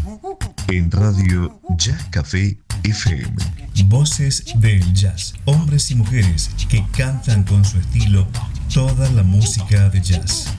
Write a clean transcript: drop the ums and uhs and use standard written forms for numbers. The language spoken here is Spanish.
En Radio Jazz Café FM. Voces del jazz. Hombres y mujeres que cantan con su estilo toda la música de jazz.